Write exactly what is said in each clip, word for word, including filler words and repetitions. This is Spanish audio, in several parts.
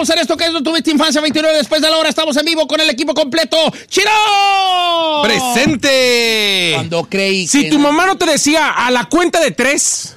Regresamos a esto que es No Tuviste Infancia, veintinueve después de la hora. Estamos en vivo con el equipo completo. ¡Chino! ¡Presente! Cuando creí Si que tu no. mamá no te decía a la cuenta de tres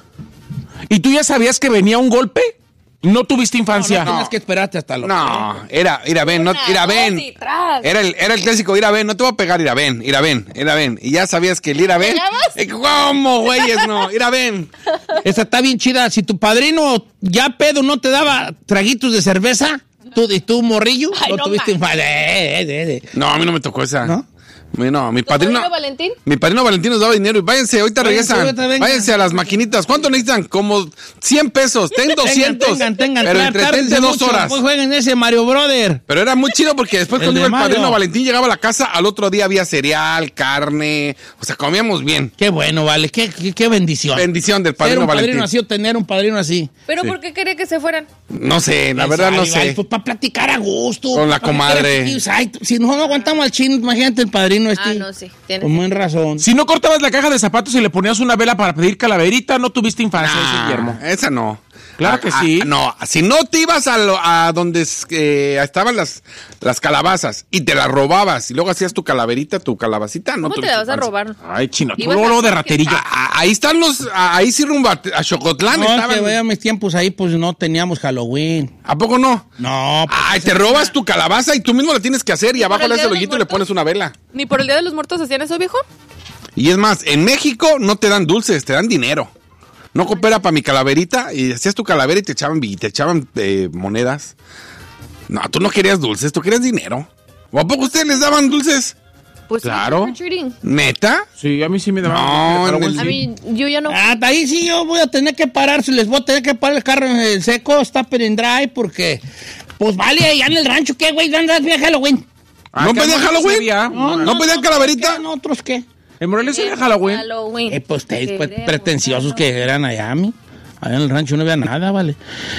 y tú ya sabías que venía un golpe, no tuviste infancia. No, no tienes que esperarte hasta lo No, era, ir a ven, no, ir a ven. dos y tras. Era el, era el clásico, ir a ven, no te voy a pegar, ir a ven, ir a ven, ir a ven. Y ya sabías que el ir a ven. ¿Pegabas? Eh, ¿Cómo, güeyes? No, ir a ven. Esa está bien chida. Si tu padrino ya pedo no te daba traguitos de cerveza, tú, y tú morrillo, Ay, no, no tuviste manches. infancia. Eh, eh, eh, eh. No, a mí no me tocó esa. ¿No? Mi- No, mi ¿Tu padrino. padrino Valentín? Mi padrino Valentín nos daba dinero y váyanse, ahorita Váyanse, regresan. ahorita vengan. Váyanse a las maquinitas. ¿Cuánto necesitan? Como cien pesos. Ten doscientos. Tengan, tengan, pero tengan. entretente dos Mucho, horas. Pues jueguen ese Mario Brother. Pero era muy chido porque después El cuando de iba el padrino Mario. Valentín llegaba a la casa, al otro día había cereal, carne, o sea, comíamos bien. Qué bueno, vale. Qué, qué, qué bendición. Bendición del Ser padrino un Valentín. padrino así o tener un padrino así. ¿Pero por qué quería que se fueran? No sé, la verdad no sé. Pues para platicar a gusto. Con la Pa' comadre. platicar aquí. Ay, si no, no aguantamos al chino, imagínate el padrino este. Ah, no, sí. Tienes Con buena razón. Si no cortabas la caja de zapatos y le ponías una vela para pedir calaverita, no tuviste infancia, Ah, dice Guillermo. esa no. Claro que Ah, sí. ah, no, si no te ibas a, lo- a donde eh, estaban las, las calabazas y te las robabas y luego hacías tu calaverita, tu calabacita, no ¿Cómo te tuviste la vas a infancia. robar? Ay, chino, tú Ibas luego a- luego de raterillo. Ah, ah, ahí están los, ah, ahí sí rumbo a, a Xocotlán No, estaban. que vea mis tiempos ahí, pues no teníamos Halloween. ¿A poco no? No. pues, Ay, te robas tu calabaza y tú mismo la tienes que hacer y abajo el le Día haces el de los hoyito y le Muertos? pones una vela. ¿Ni por el Día de los Muertos hacían eso, viejo? Y es más, en México no te dan dulces, te dan dinero. No coopera para mi calaverita y hacías tu calavera y te echaban, y te echaban eh, monedas. No, tú no querías dulces, tú querías dinero. ¿O a poco ustedes les daban dulces? Pues Claro. sí, trick-or-treating. ¿Neta? Sí, a mí sí me daban. No, pero en bueno, el- A sí. mí, yo ya no. Ah, ahí sí yo voy a tener que parar, si les voy a tener que parar el carro en el seco, está en dry, porque, pues vale, allá en el rancho, ¿qué, güey? ¿Dónde es Halloween? Ah, ¿No que pedían no Halloween? sabía. ¿No pedían calaverita? ¿qué? ¿Otros qué? En Morelia se Halloween. Halloween. Eh, pues ustedes pues, Queremos pretenciosos Halloween. que eran allá, a mí. Allá en el rancho no había nada, vale.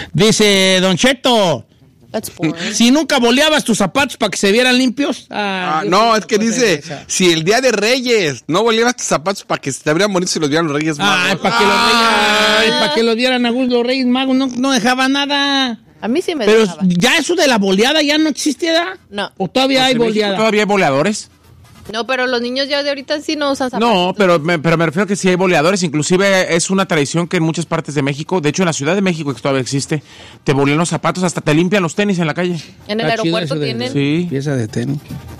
Dice, Don Cheto, That's boring. si nunca boleabas tus zapatos para que se vieran limpios. Ah, Dios no, mío, es que pues, dice, esa. si el día de Reyes no volvías tus zapatos para que se te abrieran bonitos y los vieran los Reyes Magos. Ay, para que, los reyes- ay, pa' que los vieran a gusto los Reyes Magos, no, no dejaba nada. A mí sí me Pero dejaba. ya eso de la boleada ya no existe, ¿verdad? No. ¿O todavía hay En México boleada? Todavía hay boleadores. No, pero los niños ya de ahorita sí no usan zapatos. No, pero me, pero me refiero a que sí hay boleadores. Inclusive es una tradición que en muchas partes de México, de hecho en la Ciudad de México que todavía existe, te bolean los zapatos, hasta te limpian los tenis en la calle. En el Está chido aeropuerto eso de- tienen. Sí. Pieza de tenis.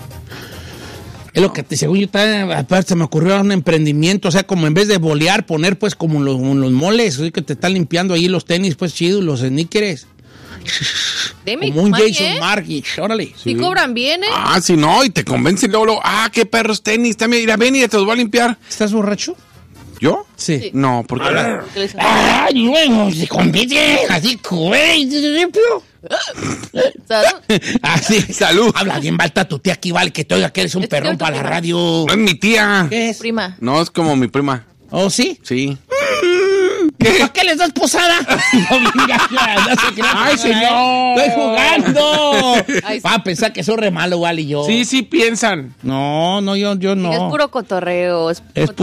Es lo que te, según yo, está- aparte se me ocurrió un emprendimiento, o sea, como en vez de bolear, poner pues como los, los moles, así que te están limpiando ahí los tenis, pues chidos, los sneakers. Deme, Como un money, Jason ¿eh? Markich, órale. Sí cobran bien, ¿eh? Ah, si no, y te convencen luego, luego, ah, qué perros tenis, también, mira, ven y te los voy a limpiar. ¿Estás borracho? ¿Yo? Sí. Sí. No, porque... ¿Qué le dicen? ¡Ay, luego se convierte así, güey! ¿Sabes? Así. Salud. Habla bien, balta tu tía aquí, vale, que te oiga que eres un Es que perrón yo para la prima. radio. No es mi tía. ¿Qué es? Prima. No, es como mi prima. ¿Oh, sí? Sí. ¿Para qué les das posada? No venga, no se crean. Ay, señor. Estoy jugando. Ay, sí. Va a pensar que soy re malo, vale, y yo. Sí, sí piensan. No, no, yo, yo no. Es puro cotorreo. Es Es